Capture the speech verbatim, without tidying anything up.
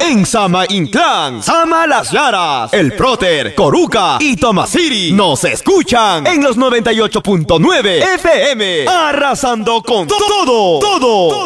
en Sama Inclán, Sama Las Laras, El Próter, Coruca y Tomasiri nos escuchan en los noventa y ocho punto nueve F M, arrasando con todo, todo, todo.